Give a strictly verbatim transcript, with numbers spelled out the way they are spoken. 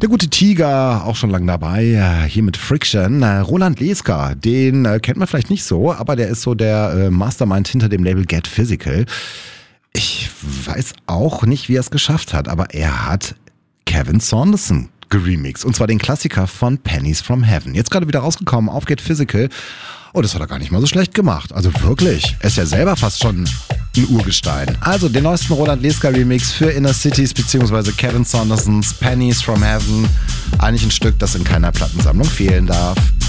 Der gute Tiger, auch schon lange dabei, hier mit Friction. Roland Leska, den kennt man vielleicht nicht so, aber der ist so der Mastermind hinter dem Label Get Physical. Ich weiß auch nicht, wie er es geschafft hat, aber er hat Kevin Saunderson geremixed. Und zwar den Klassiker von Pennies from Heaven. Jetzt gerade wieder rausgekommen auf Get Physical. Oh, das hat er gar nicht mal so schlecht gemacht. Also wirklich. Er ist ja selber fast schon ein Urgestein. Also den neuesten Roland Leska Remix für Inner Cities bzw. Kevin Saundersons Pennies from Heaven. Eigentlich ein Stück, das in keiner Plattensammlung fehlen darf.